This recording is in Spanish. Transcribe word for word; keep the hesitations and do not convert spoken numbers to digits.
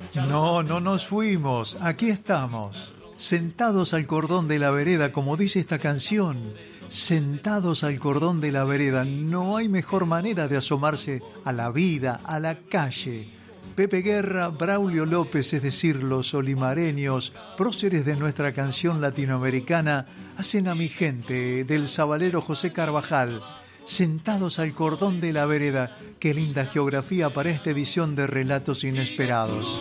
No, no nos fuimos, aquí estamos, sentados al cordón de la vereda, como dice esta canción, sentados al cordón de la vereda. No hay mejor manera de asomarse a la vida, a la calle. Pepe Guerra, Braulio López, es decir, los olimareños, próceres de nuestra canción latinoamericana, hacen a mi gente del sabalero José Carvajal, sentados al cordón de la vereda. Qué linda geografía para esta edición de Relatos Inesperados.